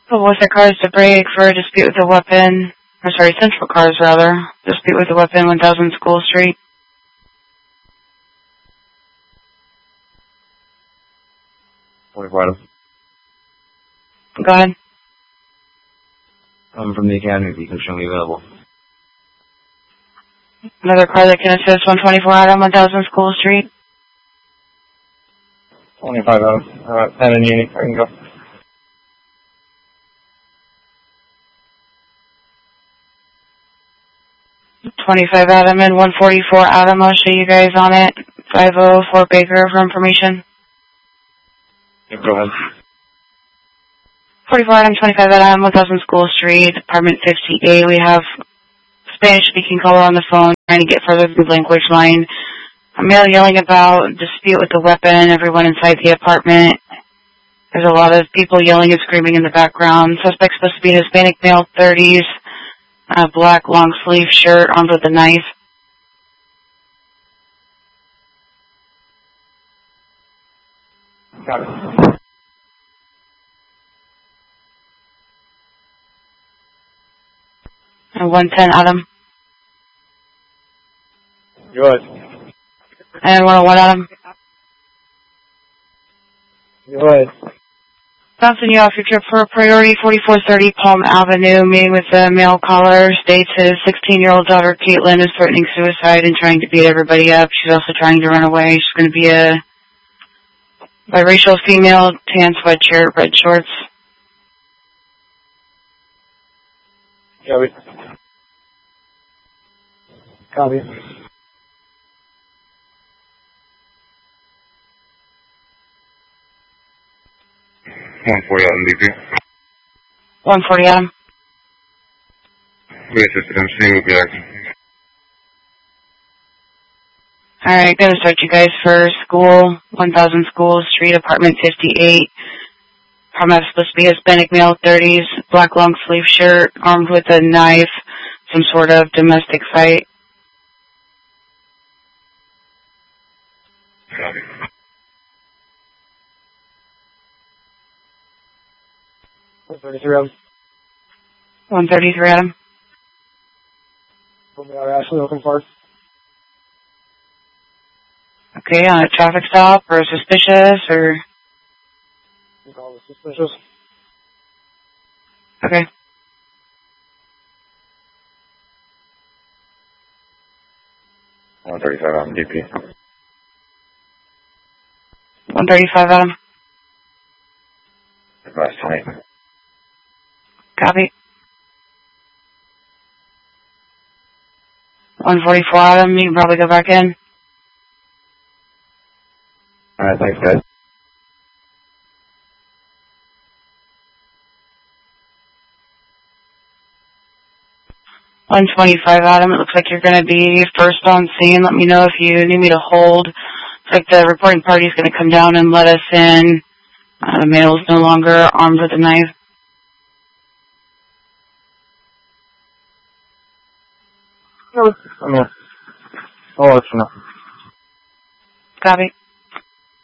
Wilshire cars to break for a dispute with a weapon. Or sorry, Central cars rather. Dispute with a weapon, 1000 School Street. 24 Adam. Go ahead. I'm from the academy, if you can show me available. Another car that can assist, 124 Adam, 1000 School Street. 25 Adam. 10 in Uni. I can go. $25 Adam and 144 Adam. I'll show you guys on it. 504 Baker for information. Yep, go ahead. 44 Adam, 25 Adam, 1000 School Street, apartment 58. We have Spanish-speaking caller on the phone trying to get further through the language line. A male yelling about dispute with a weapon. Everyone inside the apartment. There's a lot of people yelling and screaming in the background. Suspect supposed to be a Hispanic male, 30s, black long sleeve shirt, armed with a knife. Got it. And 110 Adam. Good. And 101 Adam. Good. Bouncing you off your trip for a priority, 4430 Palm Avenue. Meeting with a male caller. States his 16-year-old daughter, Caitlin, is threatening suicide and trying to beat everybody up. She's also trying to run away. She's going to be a biracial female, tan sweatshirt, red shorts. Copy. Copy. 140 Adam, DP. 140 Adam. We assisted him, single reaction. Alright, gonna start you guys for school, 1000 School Street, apartment 58. Apartment supposed to be Hispanic male, 30s, black long sleeve shirt, armed with a knife, some sort of domestic fight. Copy. 133 Adam. 133 Adam. What we are actually looking for. Okay, on a traffic stop or suspicious or... You call it suspicious. Okay. $135 DP. 135 Adam. Last 20. Copy. 144 Adam, you can probably go back in. Alright, thanks guys. $125 Adam, it looks like you're going to be first on scene. Let me know if you need me to hold. Looks like the reporting party is going to come down and let us in. The male is no longer armed with a knife. No, I'm here. I'll let you know. Copy.